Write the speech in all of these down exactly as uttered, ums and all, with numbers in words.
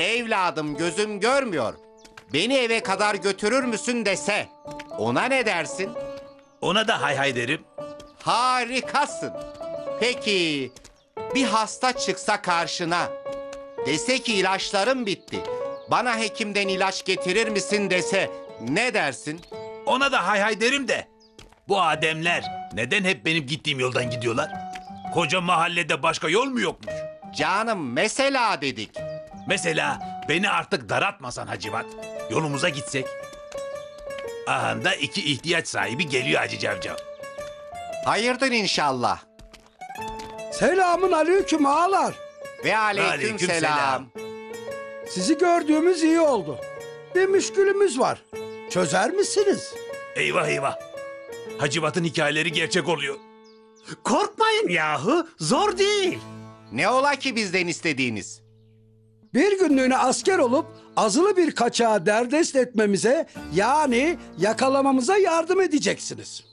evladım gözüm görmüyor, beni eve kadar götürür müsün dese, ona ne dersin? Ona da hay hay derim. Harikasın. Peki bir hasta çıksa karşına, dese ki ilaçlarım bitti, bana hekimden ilaç getirir misin dese ne dersin? Ona da hay hay derim de. Bu ademler neden hep benim gittiğim yoldan gidiyorlar? Koca mahallede başka yol mu yokmuş? Canım mesela dedik. Mesela beni artık daratmasan Hacivat. Yolumuza gitsek. Ahanda iki ihtiyaç sahibi geliyor Hacı Cavcav. Hayırdır inşallah. Selamun aleyküm ağalar. Ve aleyküm, Aleyküm selam. selam. Sizi gördüğümüz iyi oldu. Bir müşkülümüz var. Çözer misiniz? Eyvah eyvah. Hacivat'ın hikayeleri gerçek oluyor. Korkmayın yahu, zor değil. Ne ola ki bizden istediğiniz? Bir günlüğüne asker olup azılı bir kaçağı derdest etmemize, yani yakalamamıza yardım edeceksiniz.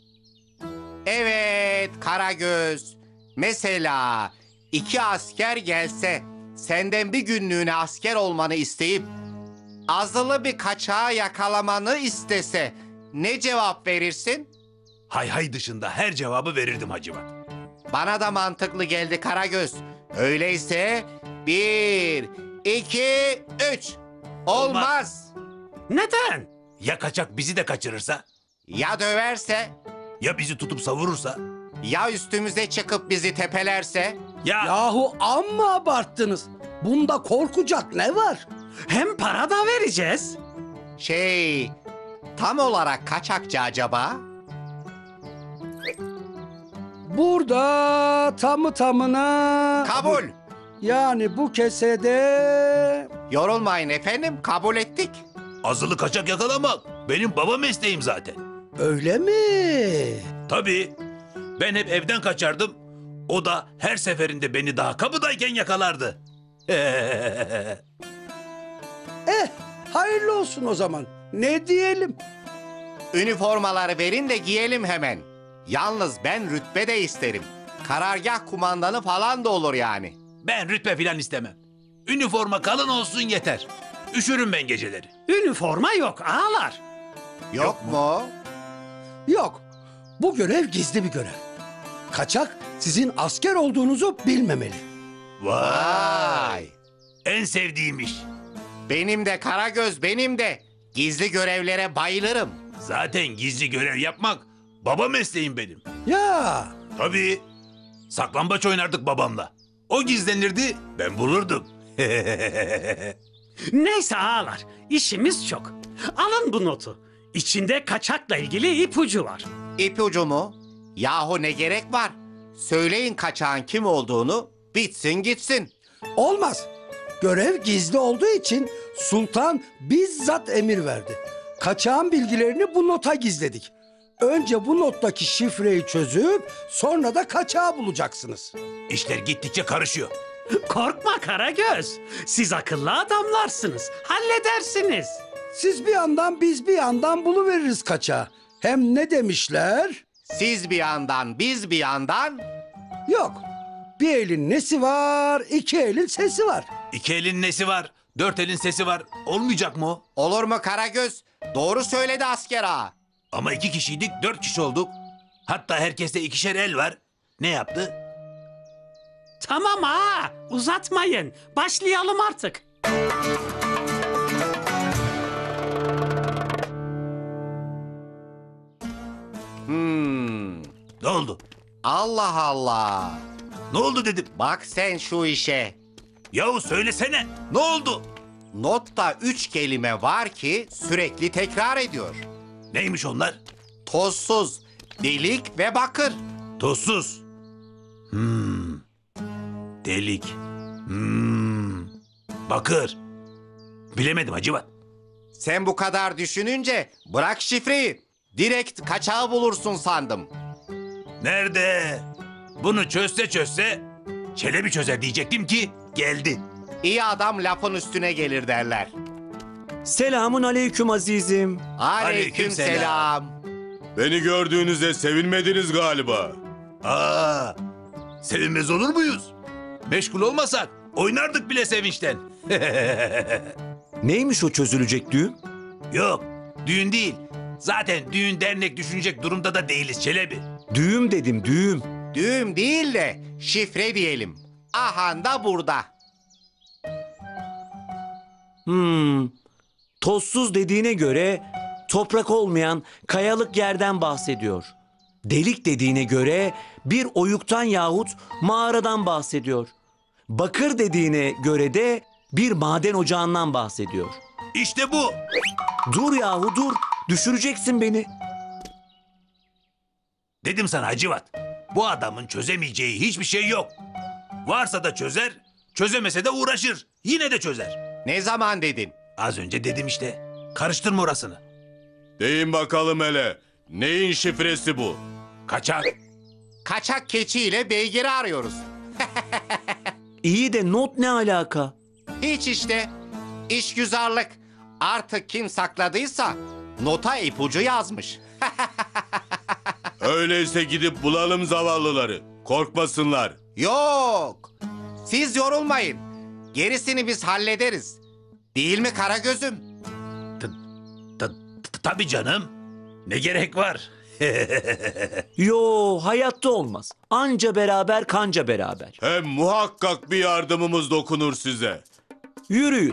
Evet Karagöz. Mesela iki asker gelse, senden bir günlüğüne asker olmanı isteyip azılı bir kaçağı yakalamanı istese ne cevap verirsin? Hay hay dışında her cevabı verirdim Hacivat. Bana da mantıklı geldi Karagöz. Öyleyse bir, iki, üç. Olmaz. Neden? Ya kaçak bizi de kaçırırsa? Ya döverse? Ya bizi tutup savurursa? Ya üstümüze çıkıp bizi tepelerse? Ya, Yahu amma abarttınız. Bunda korkacak ne var? Hem para da vereceğiz. Şey, tam olarak kaçakçı acaba? Burada tamı tamına... Kabul. Yani bu kesede... Yorulmayın efendim, kabul ettik. azılı kaçak yakalamak benim baba mesleğim zaten. Öyle mi? Tabii. Ben hep evden kaçardım. O da her seferinde beni daha kapıdayken yakalardı. Eh, hayırlı olsun o zaman. Ne diyelim? Üniformaları verin de giyelim hemen. Yalnız ben rütbe de isterim. Karargah kumandanı falan da olur yani. Ben rütbe filan istemem. Üniforma kalın olsun yeter. Üşürüm ben geceleri. Üniforma yok ağalar. Yok mu? Yok. Bu görev gizli bir görev. Kaçak sizin asker olduğunuzu bilmemeli. Vay. En sevdiğim iş. Benim de Karagöz, benim de. Gizli görevlere bayılırım. Zaten gizli görev yapmak baba mesleğim benim. Ya, Tabii. Saklambaç oynardık babamla. O gizlenirdi, ben bulurdum. Neyse ağalar, işimiz çok. Alın bu notu. İçinde kaçakla ilgili ipucu var. İpucu mu? Yahu ne gerek var? Söyleyin kaçağın kim olduğunu, bitsin gitsin. olmaz. Görev gizli olduğu için sultan bizzat emir verdi. Kaçağın bilgilerini bu nota gizledik. Önce bu nottaki şifreyi çözüp sonra da kaçağı bulacaksınız. İşler gittikçe karışıyor. Korkma Karagöz. Siz akıllı adamlarsınız. Halledersiniz. Siz bir yandan biz bir yandan buluveririz kaçağı. Hem ne demişler? Siz bir yandan, biz bir yandan. Yok. Bir elin nesi var, iki elin sesi var. İki elin nesi var, dört elin sesi var. Olmayacak mı o? Olur mu Karagöz? Doğru söyledi asker ağa. Ama iki kişiydik, dört kişi olduk. Hatta herkeste ikişer el var. Ne yaptı? Tamam ha, uzatmayın. Başlayalım artık. Hmm. Ne oldu? Allah Allah. Ne oldu dedim. Bak sen şu işe. Yahu söylesene. Ne oldu? Notta üç kelime var ki sürekli tekrar ediyor. Neymiş onlar? Tozsuz, delik ve bakır. Tozsuz. Hmm. Delik. Hmm. Bakır. Bilemedim Hacivat. Sen bu kadar düşününce bırak şifreyi. Direkt kaçağı bulursun sandım. Nerede? Bunu çözse çözse Çelebi çözer diyecektim ki geldi. İyi adam lafın üstüne gelir derler. Selamun aleyküm azizim. Aleyküm selam. Beni gördüğünüzde sevinmediniz galiba. Aa, sevinmez olur muyuz? Meşgul olmasak Oynardık bile sevinçten. Neymiş o çözülecek düğüm? Yok, düğün değil. Zaten düğün dernek düşünecek durumda da değiliz Çelebi. Düğüm dedim düğüm. Düğüm değil de şifre diyelim. Ahan da burada. Hmm. Tozsuz dediğine göre toprak olmayan kayalık yerden bahsediyor. Delik dediğine göre bir oyuktan yahut mağaradan bahsediyor. Bakır dediğine göre de bir maden ocağından bahsediyor. İşte bu. Dur yahu dur. Düşüreceksin beni. Dedim sana Hacivat. Bu adamın çözemeyeceği hiçbir şey yok. Varsa da çözer, çözemese de uğraşır. Yine de çözer. Ne zaman dedin? Az önce dedim işte. Karıştırma orasını. Deyin bakalım hele. Neyin şifresi bu? Kaçak. Kaçak keçiyle beygiri arıyoruz. İyi de not ne alaka? Hiç işte. İşgüzarlık. Artık kim sakladıysa nota ipucu yazmış. Öyleyse gidip bulalım zavallıları. Korkmasınlar. Yok. Siz yorulmayın. Gerisini biz hallederiz. Değil mi Karagöz'üm? Ta- ta- Tabii canım. Ne gerek var? Yo hayatta olmaz. Anca beraber kanca beraber. Hem muhakkak bir yardımımız dokunur size. Yürüyün.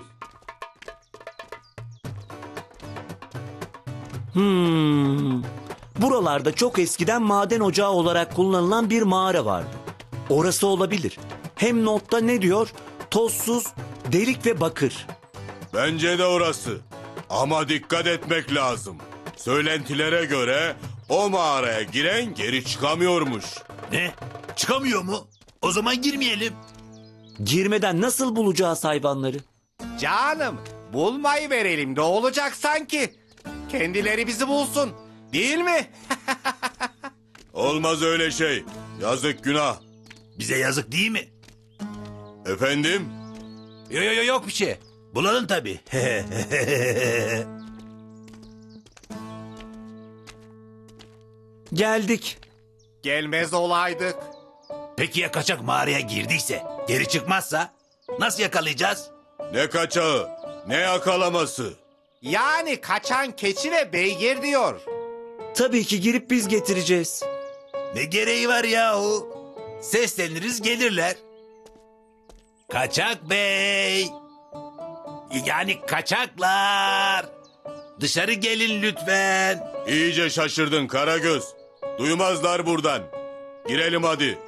Hmm. Buralarda çok eskiden maden ocağı olarak kullanılan bir mağara vardı. Orası olabilir. Hem notta ne diyor? Tozsuz, delik ve bakır. Bence de orası. Ama dikkat etmek lazım. Söylentilere göre o mağaraya giren geri çıkamıyormuş. Ne? Çıkamıyor mu? O zaman girmeyelim. Girmeden nasıl bulacağız hayvanları? Canım, bulmayı verelim. Ne olacak sanki? Kendileri bizi bulsun. Değil mi? Olmaz öyle şey. Yazık günah. Bize yazık değil mi? Efendim? Yo yo yo yok bir şey. Bulalım tabii. Geldik. Gelmez olaydık. Peki ya kaçak mağaraya girdiyse? Geri çıkmazsa? Nasıl yakalayacağız? Ne kaçağı, ne yakalaması. Yani kaçan keçi ve beygir diyor. Tabii ki girip biz getireceğiz. Ne gereği var yahu? Sesleniriz gelirler. Kaçak bey. Yani kaçaklar. Dışarı gelin lütfen. İyice şaşırdın Karagöz. Duymazlar buradan. Girelim hadi.